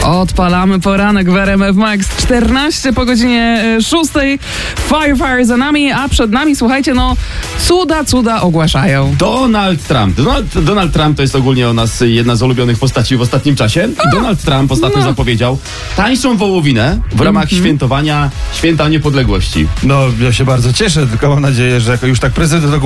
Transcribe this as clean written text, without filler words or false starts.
Odpalamy poranek w RMF Max. 14 po godzinie 6. Fire za nami, a przed nami, słuchajcie, cuda ogłaszają. Donald Trump to jest ogólnie o nas jedna z ulubionych postaci w ostatnim czasie. Donald Trump ostatnio zapowiedział tańszą wołowinę w ramach świętowania Święta Niepodległości. Ja się bardzo cieszę, tylko mam nadzieję, że jako już tak prezydent